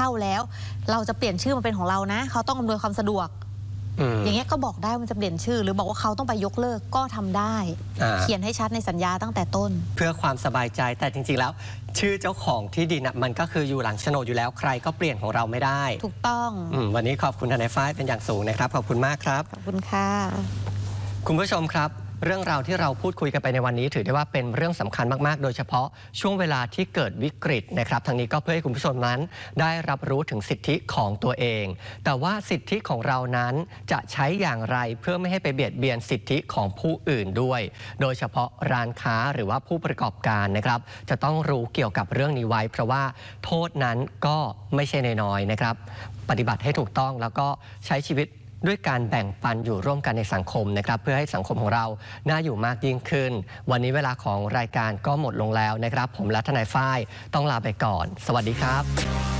าแล้วเราจะเปลี่ยนชื่อมาเป็นของเรานะเขาต้องอำนวยความสะดวกอย่างเงี้ยก็บอกได้มันจะเปลี่ยนชื่อหรือบอกว่าเขาต้องไปยกเลิกก็ทำได้เขียนให้ชัดในสัญญาตั้งแต่ต้นเพื่อความสบายใจแต่จริงๆแล้วชื่อเจ้าของที่ดินมันก็คืออยู่หลังโฉนดอยู่แล้วใครก็เปลี่ยนของเราไม่ได้ถูกต้องวันนี้ขอบคุณทนายฝ้ายเป็นอย่างสูงนะครับขอบคุณมากครับขอบคุณค่ะคุณผู้ชมครับเรื่องราวที่เราพูดคุยกันไปในวันนี้ถือได้ว่าเป็นเรื่องสำคัญมากๆโดยเฉพาะช่วงเวลาที่เกิดวิกฤตนะครับทางนี้ก็เพื่อให้คุณผู้ชมนั้นได้รับรู้ถึงสิทธิของตัวเองแต่ว่าสิทธิของเรานั้นจะใช้อย่างไรเพื่อไม่ให้ไปเบียดเบียนสิทธิของผู้อื่นด้วยโดยเฉพาะร้านค้าหรือว่าผู้ประกอบการนะครับจะต้องรู้เกี่ยวกับเรื่องนี้ไว้เพราะว่าโทษนั้นก็ไม่ใช่น้อยๆนะครับปฏิบัติให้ถูกต้องแล้วก็ใช้ชีวิตด้วยการแบ่งปันอยู่ร่วมกันในสังคมนะครับเพื่อให้สังคมของเราน่าอยู่มากยิ่งขึ้นวันนี้เวลาของรายการก็หมดลงแล้วนะครับผมและทนายฝ้ายต้องลาไปก่อนสวัสดีครับ